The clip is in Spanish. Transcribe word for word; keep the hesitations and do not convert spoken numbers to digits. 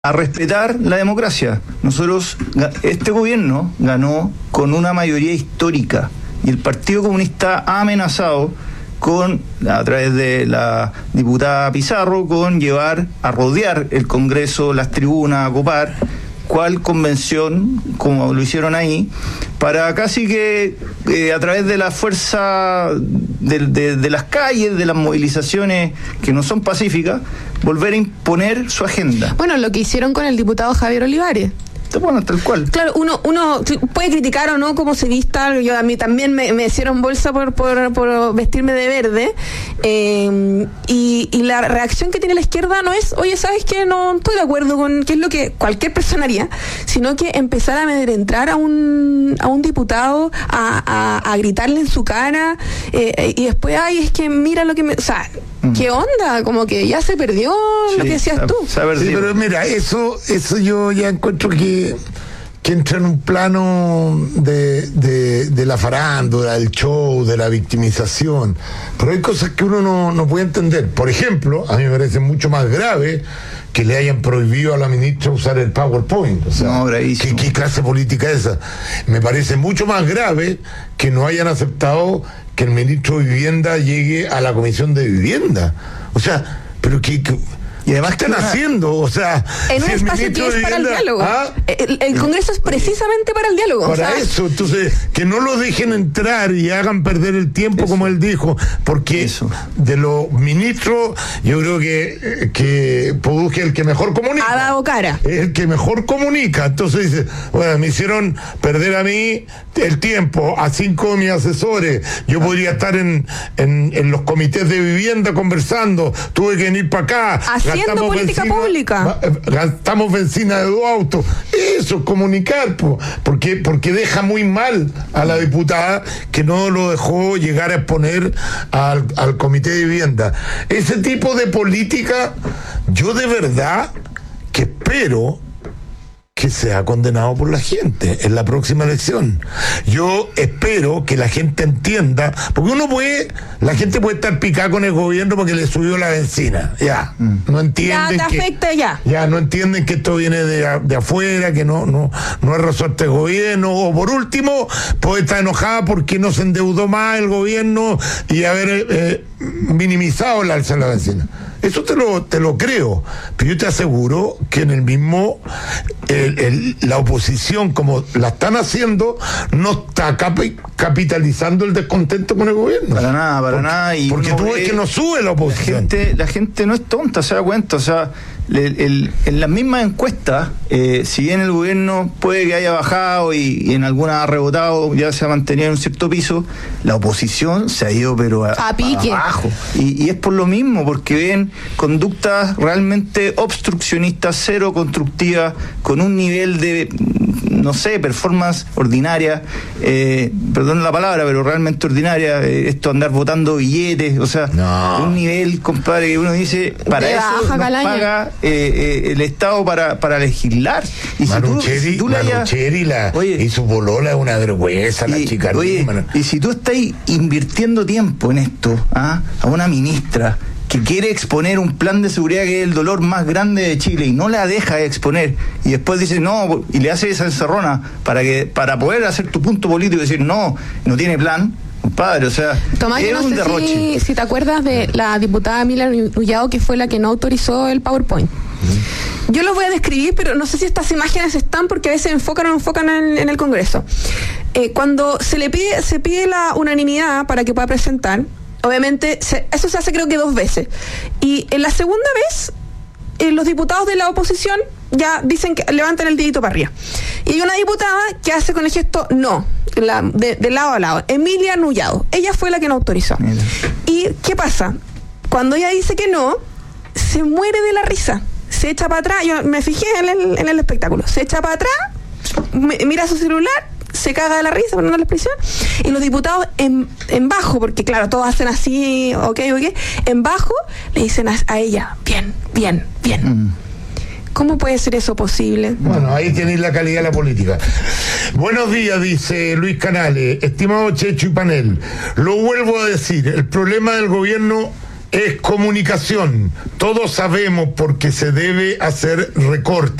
a respetar la democracia. Nosotros, este gobierno ganó con una mayoría histórica y el Partido Comunista ha amenazado con, a través de la diputada Pizarro, con llevar a rodear el Congreso, las tribunas, a copar cual convención, como lo hicieron ahí, para casi que eh, a través de la fuerza de, de, de las calles, de las movilizaciones que no son pacíficas, volver a imponer su agenda. Bueno, lo que hicieron con el diputado Javier Olivares. Bueno, tal cual. Claro, uno uno puede criticar o no cómo se vista. Yo, a mí también me, me hicieron bolsa por, por, por vestirme de verde. Eh, y, y la reacción que tiene la izquierda no es, oye, ¿sabes qué? No estoy de acuerdo con qué es lo que cualquier persona haría, sino que empezar a amedrentar a un, a un diputado, a, a, a gritarle en su cara, eh, y después, ay, es que mira lo que me... O sea, mm. ¿qué onda? Como que ya se perdió sí, lo que decías se, tú. Se sí, pero mira, eso, eso yo ya encuentro que que entra en un plano de, de, de la farándula, del show, de la victimización. Pero hay cosas que uno no, no puede entender. Por ejemplo, a mí me parece mucho más grave que le hayan prohibido a la ministra usar el PowerPoint. O sea, no, ¿qué, ¿qué clase política es esa? Me parece mucho más grave que no hayan aceptado que el ministro de Vivienda llegue a la Comisión de Vivienda. O sea, pero que... que y además, ¿qué están una, haciendo? O sea, en un si espacio que es para el diálogo. ¿Ah? El, el Congreso es precisamente para el diálogo. Para o sea, eso, entonces, que no lo dejen entrar y hagan perder el tiempo, eso. Como él dijo, porque eso. De los ministros, yo creo que, que Produje el que mejor comunica. Ha dado cara. Es el que mejor comunica. Entonces dice, bueno, me hicieron perder a mí el tiempo, a cinco de mis asesores. Yo ah. podría estar en, en, en los comités de vivienda conversando, tuve que venir para acá. Haciendo gastamos política benzina, pública. Gastamos benzina de dos autos. Eso es comunicar, po, porque, porque deja muy mal a la diputada que no lo dejó llegar a exponer al, al comité de vivienda. Ese tipo de política, yo de verdad que espero que sea condenado por la gente en la próxima elección. Yo espero que la gente entienda, porque uno puede, la gente puede estar picada con el gobierno porque le subió la benzina, ya, mm. no entienden ya te que, afecta ya. ya no entienden que esto viene de, de afuera, que no, no, no es resuelto el gobierno, o por último, puede estar enojada porque no se endeudó más el gobierno y haber eh, minimizado el alza de la benzina. Eso te lo, te lo creo, pero yo te aseguro que en el mismo, el, el, la oposición, como la están haciendo, no está capi, capitalizando el descontento con el gobierno. Para nada, para porque, nada. Y porque tú ves que no sube la oposición. La gente, la gente no es tonta, se da cuenta, o sea, el, el, en las mismas encuestas, eh, si bien el gobierno puede que haya bajado y, y en algunas ha rebotado, ya se ha mantenido en un cierto piso, la oposición se ha ido pero a, a pique. abajo. Y, y es por lo mismo, porque ven conductas realmente obstruccionistas, cero constructivas, con un nivel de, no sé, performance ordinaria, eh, perdón la palabra, pero realmente ordinaria, eh, esto andar votando billetes, o sea, no. Un nivel, compadre, que uno dice, para de eso nos paga eh, eh, el Estado para, para legislar. Y Manucheri, si tú, si tú Manucheri la, oye, y su bolola es una vergüenza, y, la chica. Oye, y si tú estás invirtiendo tiempo en esto, ¿ah? A una ministra que quiere exponer un plan de seguridad que es el dolor más grande de Chile y no la deja de exponer y después dice no y le hace esa encerrona para que para poder hacer tu punto político y decir no, no tiene plan, compadre, o sea, Tomás, es no un sé derroche. Si, si te acuerdas de la diputada Mila Nullado, que fue la que no autorizó el PowerPoint. Mm. Yo los voy a describir, pero no sé si estas imágenes están porque a veces enfocan o no enfocan en, en el Congreso. Eh, cuando se le pide, se pide la unanimidad para que pueda presentar, obviamente, se, eso se hace creo que dos veces. Y en la segunda vez, eh, los diputados de la oposición ya dicen que levantan el dedito para arriba. Y hay una diputada que hace con el gesto no, la, de, de lado a lado. Emilia Nullado. Ella fue la que no autorizó. Mira. ¿Y qué pasa? Cuando ella dice que no, se muere de la risa. Se echa para atrás. Yo me fijé en el, en el espectáculo. Se echa para atrás, mira su celular, se caga de la risa, poniendo la expresión, y los diputados en, en bajo, porque claro, todos hacen así, ok, ok, en bajo le dicen a, a ella, bien, bien, bien. Mm. ¿Cómo puede ser eso posible? Bueno, ahí tenéis la calidad de la política. Buenos días, dice Luis Canales, estimado Checho y panel, lo vuelvo a decir, el problema del gobierno es comunicación. Todos sabemos por qué se debe hacer recorte.